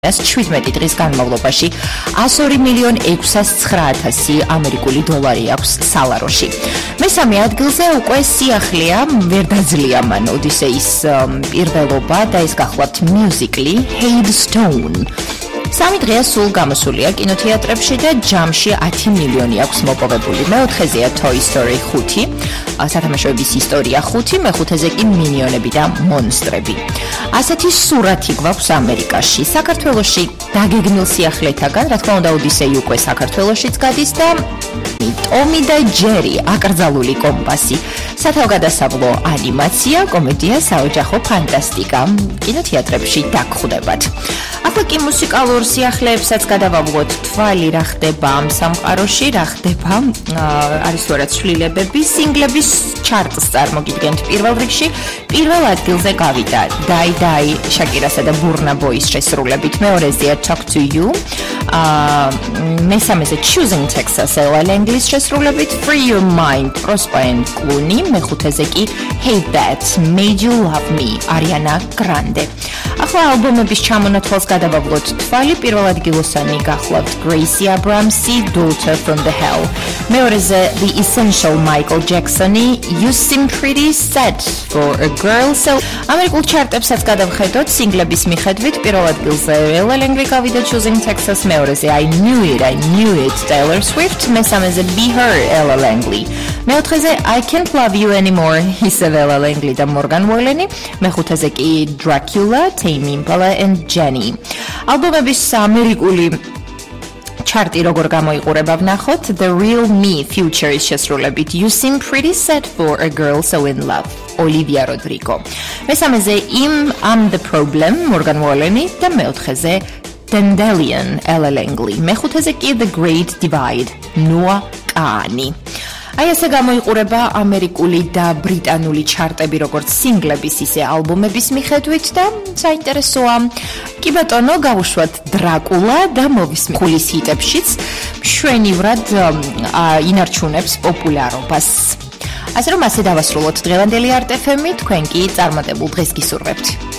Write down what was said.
17 დღის განმავლობაში 102,609,000 ამერიკული დოლარი აქვს სალაროში. მესამე ადგილზე უკვე სიახლეა, ვერ დაძლია მან ოდისეის პირველობა და ეს გახლავთ მიუზიკლი Headstone. სამი დღეა სულ გამოსულია კინოთეატრებში და ჯამში 10 მილიონი აქვს მოპოვებული. მეოთხეზეა Toy Story 5, სათამაშოების ისტორია 5, მეხუთეზე კი მინიონები და მონსტრები. ასეთი სურათი გვაქვს ამერიკაში. საქართველოში დაგეგმილ სიახლეთაგან, რა თქმა უნდა, ოდისეი უკვე საქართველოშიც გადის და ტომი და ჯერი, აკრძალული კომპასი, სათავგადასავლო ანიმაცია, კომედია, საოჯახო ფანტასტიკა. კინოთეატრებში დაგხვდებათ. ახლა კი მუსიკალურ სიახლეებსაც გადავავლოთ. თვალი რა ხდება ამ სამყაროში, რა ხდება არის თუ არა ცვლილებები, სინგლების ჩარტს წარმოგიდგენთ პირველ რიგში. პირველ ადგილზე გავიდა დაი შაკირასა და ბურნა ბოის შესრულებით. მეორეზეა Talk to You. მესამეზე Choosing Texas Ella Langley's შესრულებით. Free Your Mind Prosper and Clooney. მეხუთეზე კი Hate That Made You Love Me Ariana Grande. ახლა ალბომების ჩამონათვალს გადავავლოთ. თვალი პირველ ადგილოსანი გახლავთ Gracie Abramsy Daughter from the Hell. მეორეზე The Essential Michael Jackson-ი You Seem Pretty Sad for a Girl. So ამერიკულ ჩარტებსაც გადავხედოთ სინგლების მიხედვით. პირველ ადგილზე Ella Langley გავიდა Choosing Texas. მეორეზე I Knew It Taylor Swift. მესამეზე Be Her Ella Langley. მეოთხეზე I Can't Love You Anymore ისევ Ella Langley და Morgan Wallen-ი. მეხუთეზე კი Dracula Tame Impala and Jenny. ალბომების ამერიკული ჩარტი როგორ გამოიყურება ვნახოთ. The Real Me Future-ის შესრულებით You Seem Pretty Sad for a Girl So in Love Olivia Rodrigo. მესამეზე I'm the Problem Morgan Wallen-ი და მეოთხეზე Dandelion Ella Langley. მეხუთეზე კი The Great Divide Noah Kahan-ი. აი ესე გამოიყურება ამერიკული და ბრიტანული ჩარტები როგორც სინგლების ისე ალბომების მიხედვით და საინტერესოა. კი ბატონო, გავუშვათ დრაკულა და მოვისმენთ ხულის ჰიტებშიც მშვენივრად ინარჩუნებს პოპულარობას. ასე რომ ასე დავასრულოთ დღევანდელი არტ FM-ი, თქვენ კი წარმატებულ დღეს გისურვებთ.